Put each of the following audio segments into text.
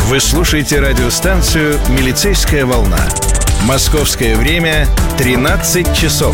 Вы слушаете радиостанцию «Милицейская волна». Московское время 13 часов.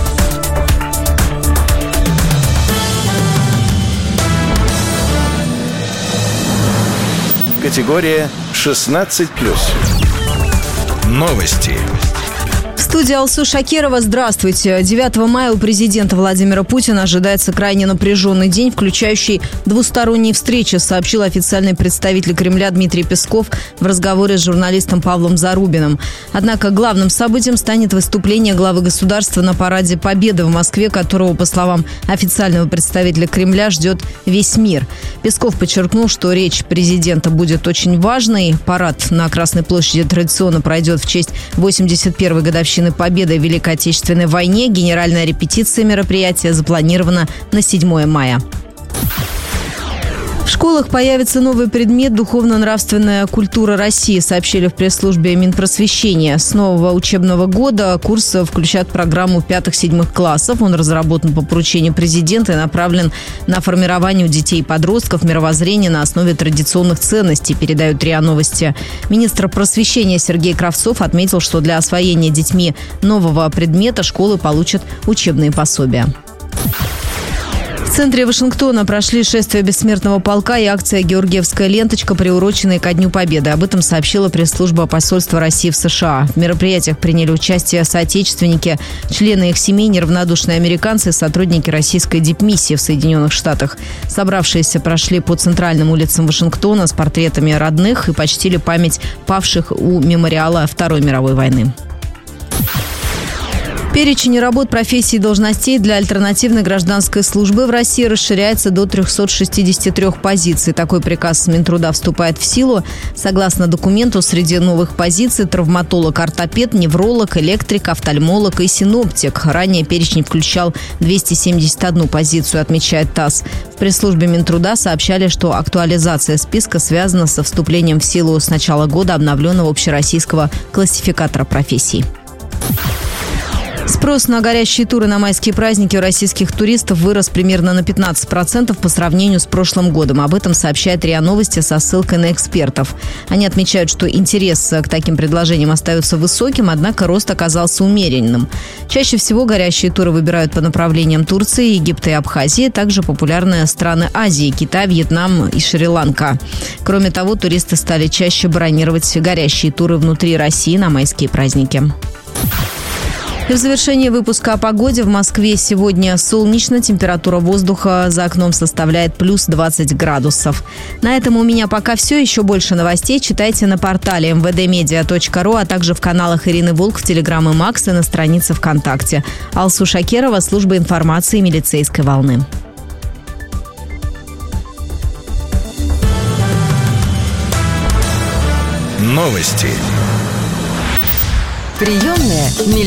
Категория 16+. Новости. В студии Алсу Шакерова. Здравствуйте. 9 мая у президента Владимира Путина ожидается крайне напряженный день, включающий двусторонние встречи, сообщил официальный представитель Кремля Дмитрий Песков в разговоре с журналистом Павлом Зарубиным. Однако главным событием станет выступление главы государства на параде Победы в Москве, которого, по словам официального представителя Кремля, ждет весь мир. Песков подчеркнул, что речь президента будет очень важной. Парад на Красной площади традиционно пройдет в честь 81-й годовщины Победы в Великой Отечественной войне. Генеральная репетиция мероприятия запланирована на 7 мая. В школах появится новый предмет «Духовно-нравственная культура России», сообщили в пресс-службе Минпросвещения. С нового учебного года курс включает программу 5-7 классов. Он разработан по поручению президента и направлен на формирование у детей и подростков мировоззрения на основе традиционных ценностей, передают РИА Новости. Министр просвещения Сергей Кравцов отметил, что для освоения детьми нового предмета школы получат учебные пособия. В центре Вашингтона прошли шествие Бессмертного полка и акция «Георгиевская ленточка», приуроченная ко Дню Победы. Об этом сообщила пресс-служба посольства России в США. В мероприятиях приняли участие соотечественники, члены их семей, неравнодушные американцы и сотрудники российской дипмиссии в Соединенных Штатах. Собравшиеся прошли по центральным улицам Вашингтона с портретами родных и почтили память павших у мемориала Второй мировой войны. Перечень работ, профессий и должностей для альтернативной гражданской службы в России расширяется до 363 позиций. Такой приказ Минтруда вступает в силу. Согласно документу, среди новых позиций травматолог, ортопед, невролог, электрик, офтальмолог и синоптик. Ранее перечень включал 271 позицию, отмечает ТАСС. В пресс-службе Минтруда сообщали, что актуализация списка связана со вступлением в силу с начала года обновленного общероссийского классификатора профессий. Спрос на горящие туры на майские праздники у российских туристов вырос примерно на 15% по сравнению с прошлым годом. Об этом сообщает РИА Новости со ссылкой на экспертов. Они отмечают, что интерес к таким предложениям остается высоким, однако рост оказался умеренным. Чаще всего горящие туры выбирают по направлениям Турции, Египта и Абхазии. Также популярны страны Азии – Китай, Вьетнам и Шри-Ланка. Кроме того, туристы стали чаще бронировать горящие туры внутри России на майские праздники. И в завершении выпуска о погоде. В Москве сегодня солнечно. Температура воздуха за окном составляет плюс 20 градусов. На этом у меня пока все. Еще больше новостей читайте на портале mvdmedia.ru, а также в каналах Ирины Волк в Телеграм и Макс и на странице ВКонтакте. Алсу Шакерова, служба информации «Милицейской волны». Новости. Приемная